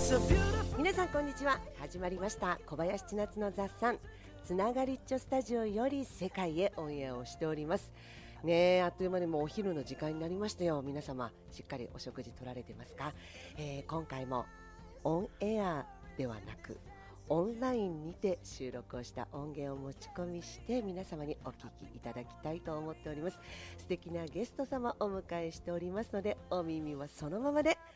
皆さんこんにちは。始まりました小林千夏の雑談、つながりっちょスタジオより世界へオンエアをしておりますね。あっという間にもうお昼の時間になりましたよ。皆様しっかりお食事取られてますか？今回もオンエアではなくオンラインにて収録をした音源を持ち込みして皆様にお聞きいただきたいと思っております。素敵なゲスト様お迎えしておりますので、お耳はそのままで